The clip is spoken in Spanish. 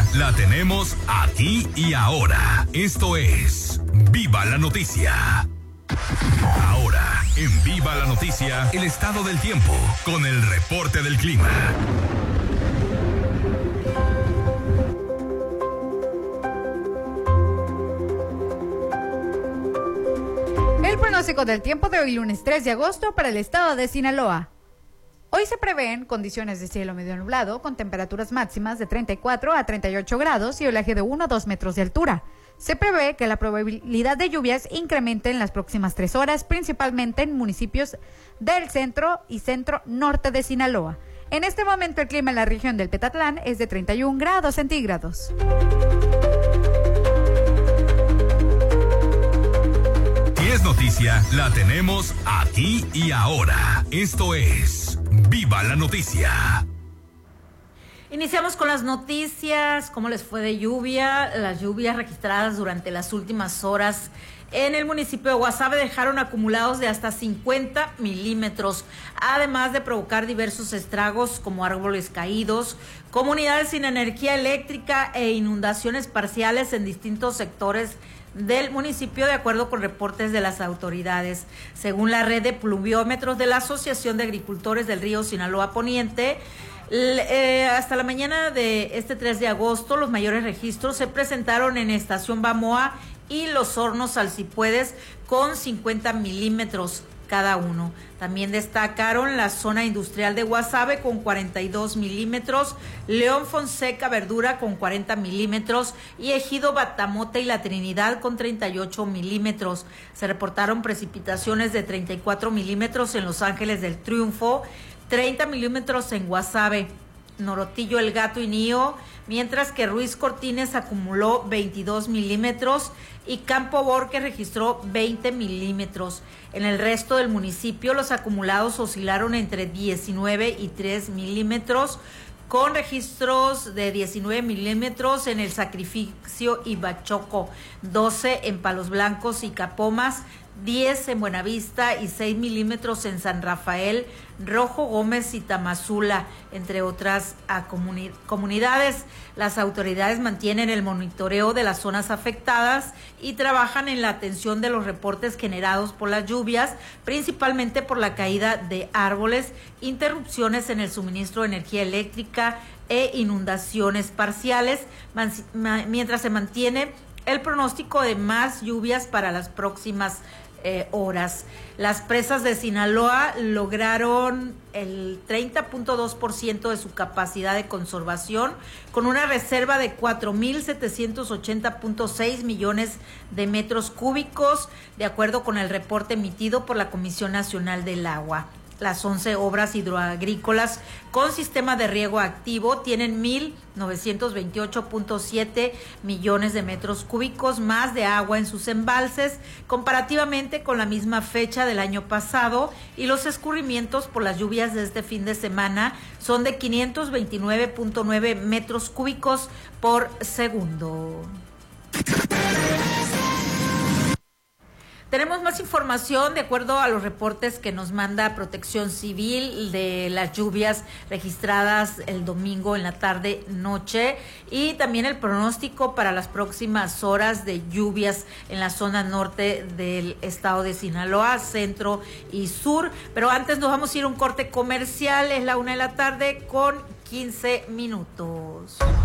la tenemos aquí y ahora. Esto es Viva la Noticia. Ahora, en Viva la Noticia, el estado del tiempo con el reporte del clima. El pronóstico del tiempo de hoy, lunes 3 de agosto, para el estado de Sinaloa. Hoy se prevén condiciones de cielo medio nublado, con temperaturas máximas de 34 a 38 grados y oleaje de 1 a 2 metros de altura. Se prevé que la probabilidad de lluvias incremente en las próximas 3 horas, principalmente en municipios del centro y centro norte de Sinaloa. En este momento el clima en la región del Petatlán es de 31 grados centígrados. Si es noticia, la tenemos aquí y ahora. Esto es Viva la Noticia. Iniciamos con las noticias. ¿Cómo les fue de lluvia? Las lluvias registradas durante las últimas horas en el municipio de Guasave dejaron acumulados de hasta 50 milímetros, además de provocar diversos estragos como árboles caídos, comunidades sin energía eléctrica e inundaciones parciales en distintos sectores del municipio, de acuerdo con reportes de las autoridades. Según la red de pluviómetros de la Asociación de Agricultores del Río Sinaloa Poniente, hasta la mañana de este 3 de agosto, los mayores registros se presentaron en Estación Bamoa y Los Hornos Alcipuedes con 50 milímetros cada uno. También destacaron la zona industrial de Guasave con 42 milímetros, León Fonseca Verdura con 40 milímetros y Ejido Batamote y La Trinidad con 38 milímetros. Se reportaron precipitaciones de 34 milímetros en Los Ángeles del Triunfo, 30 milímetros en Guasave, Norotillo, El Gato y Nío, mientras que Ruiz Cortines acumuló 22 milímetros y Campo Borque registró 20 milímetros. En el resto del municipio, los acumulados oscilaron entre 19 y 3 milímetros, con registros de 19 milímetros en El Sacrificio y Bachoco, 12 en Palos Blancos y Capomas, 10 en Buenavista y 6 milímetros en San Rafael, Rojo Gómez y Tamazula, entre otras comunidades. Las autoridades mantienen el monitoreo de las zonas afectadas y trabajan en la atención de los reportes generados por las lluvias, principalmente por la caída de árboles, interrupciones en el suministro de energía eléctrica e inundaciones parciales, mientras se mantiene el pronóstico de más lluvias para las próximas horas. Las presas de Sinaloa lograron el 30.2% de su capacidad de conservación, con una reserva de 4.780.6 millones de metros cúbicos, de acuerdo con el reporte emitido por la Comisión Nacional del Agua. Las 11 obras hidroagrícolas con sistema de riego activo tienen 1.928.7 millones de metros cúbicos más de agua en sus embalses, comparativamente con la misma fecha del año pasado, y los escurrimientos por las lluvias de este fin de semana son de 529.9 metros cúbicos por segundo. Tenemos más información de acuerdo a los reportes que nos manda Protección Civil de las lluvias registradas el domingo en la tarde-noche, y también el pronóstico para las próximas horas de lluvias en la zona norte del estado de Sinaloa, centro y sur. Pero antes nos vamos a ir a un corte comercial, es la 1:15 p.m.